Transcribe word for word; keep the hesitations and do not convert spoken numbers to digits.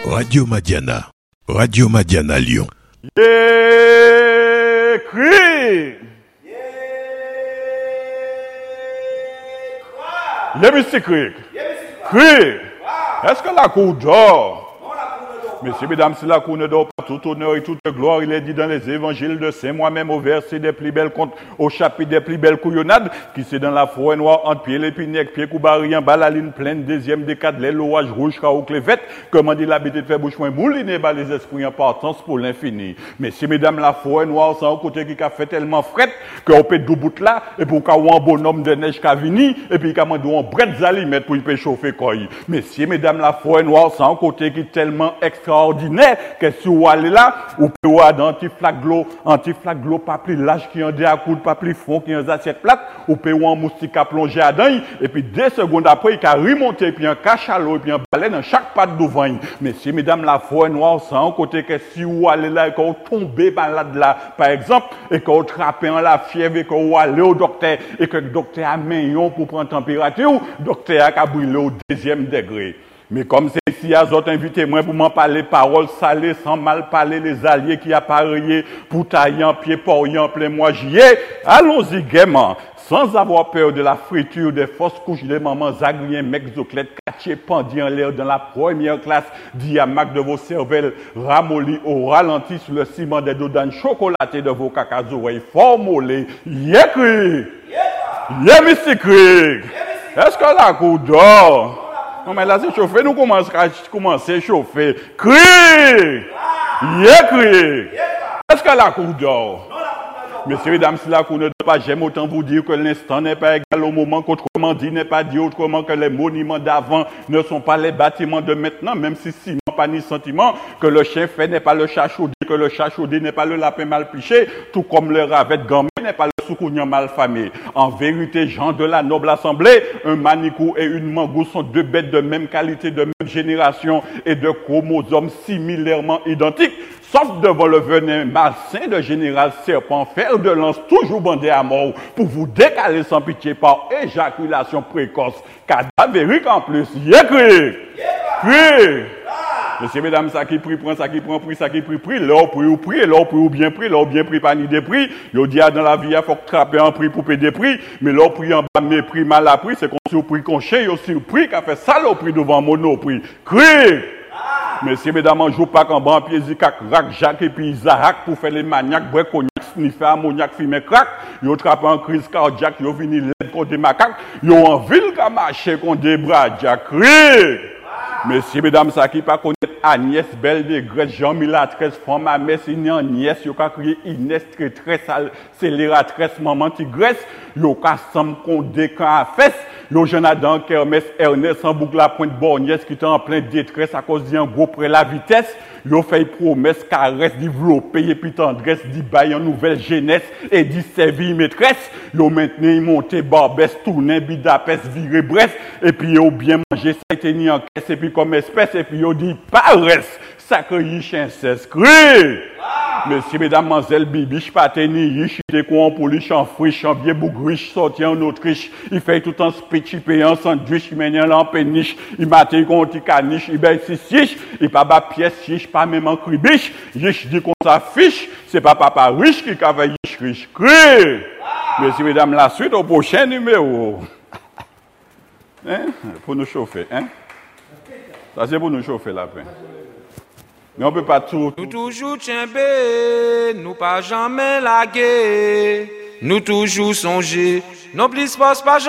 Radio Madiana. Radio Madiana Lyon. Yeah, crie. Yeah, monsieur crie. Crie. Est-ce que la cour dort? Messieurs, mesdames, c'est la cour ne dort pas. Tout honneur et toute gloire, il est dit dans les évangiles de Saint moi-même au verset des plus belles comptes, au chapitre des plus belles couillonnades, qui c'est dans la forêt noire, entre pieds l'épinec, pieds coubari, en bas la ligne pleine, deuxième décade, les l'orage rouge, chaos clévette, comment dit l'habitude de faire bouche moins mouliné, bas les esprits en partance pour l'infini. Messieurs, mesdames, la forêt noire, c'est un côté qui a fait tellement fret, qu'on peut deux bouts là, et pour qu'on ait un bonhomme de neige qui a vini, et puis qu'on a un bret d'alimètre pour y peut chauffer quoi. Messieurs, mesdames, la forêt noire, c'est un côté qui est tellement extraordinaire, que si vous allez là, vous pouvez avoir anti-flaglo, anti-flaglo, pas plus large qui en dé à coude, pas plus fond qui en assiette plate, vous pouvez avoir un moustique à plonger à dedans, et puis deux secondes après, il a remonté, puis un cachalot, et puis un balai dans chaque patte devant. Messieurs, mesdames, la forêt noire, c'est un côté que si vous allez là, et que vous tombez malade là, par exemple, et que vous trappez en la fièvre, et que vous allez au docteur, et que le docteur a maillon pour prendre température, le docteur a brûlé au deuxième degré. Mais comme c'est si azote invité moi pour m'en parler paroles salées sans mal parler les alliés qui appareillaient pour tailler en pied portant en plein mois juillet, allons-y gaiement, sans avoir peur de la friture des fausses couches des mamans agriens, mecs zoclettes, cachés pendus en l'air dans la première classe, diamac de vos cervelles ramollis au ralenti sur le ciment des dodanes chocolatés de vos cacazouilles formolés. Yécri! Yémissikri! Est-ce que la cour dort? Non, mais là, c'est chauffé, nous commençons à commencer à chauffer. Crie! Yeah, crie! Est-ce que la cour dort? Messieurs, mesdames, si la cour ne dort pas, j'aime autant vous dire que l'instant n'est pas égal au moment qu'autrement dit n'est pas dit autrement que les monuments d'avant ne sont pas les bâtiments de maintenant, même si ciment pas ni sentiment, que le chien fait n'est pas le chat chaudé, que le chat chaudé n'est pas le lapin mal piché, tout comme le ravette gammé n'est pas le soukounian mal famé. En vérité, gens de la noble assemblée, un manicou et une mangou sont deux bêtes de même qualité, de même génération et de chromosomes similairement identiques, sauf devant le venin malsain de général serpent, fer de lance toujours bandé à mort, pour vous décaler sans pitié par éjaculation précoce, cadavérique en plus. Yécri! Cri! Messieurs, mesdames, ça qui prie, prend, ça qui prend, prie, ça qui prie, prie, l'or prie ou prie, l'or prie ou bien prie, l'or bien prie, pas ni des prix. Yo dit dans la vie, il faut trapper un prix pour payer des prix, mais l'or prie en bas, mépris, mal appris, c'est comme si vous prie qu'on chie, aussi vous prie, qu'a fait saloperie devant monoprix. Cri! Messieurs, mesdames, on joue pas qu'en bas, pied, zicac, rac, Jacques et puis Isaac pour faire les maniaques, bref, cognac, sniffer ammoniac, fumer crack. Yo trappe en crise cardiaque, yo vini l'aide contre des macaques, yo en ville qu'a marché contre des bras, Cri! Messieurs, mesdames, ça qui pas connaître Agnès Belle de Grèce, Jean-Milatresse, femme à Metz, il y a Agnès, il y a crié Inès, très très scélératrice, maman tigresse, il y a Sam Condé, quand à fesse, il y a Jonathan Kermès, Ernest, en boucle la pointe Borgnès, qui était en pleine détresse à cause d'un gros près la vitesse, il y a fait promesse, caresse, développer, et puis tendresse, dit bail en nouvelle jeunesse, et dit servir maîtresse, il y a maintenant, il monté Barbès, tourné, Bidapès, viré Brest, et puis il y a bien mangé, ça a été mis en caisse, et puis comme espèce, et puis il y a dit, paresse, sacré chien s'escrit. Messieurs, mesdames, mademoiselles, bibiche, pateni, riche, il était quoi pour lui, chanfriche, chanvier, bougriche, sorti en Autriche, il fait tout en speech, il paye en sandwich, il mène en péniche, il maté qu'on t'y caniche, il baisse si chiche, il pas bas pièce chiche, pas même en cribiche, riche dit qu'on s'affiche, c'est pas papa riche qui cave riche, riche, cri. Messieurs, mesdames, la suite au prochain numéro. Hein? Pour nous chauffer, hein? Ça c'est pour nous chauffer la paix. Mais on ne peut pas tout. Nous toujours tchimbé, nous pas jamais laguer. Nous toujours songer, nos plus pas jamais.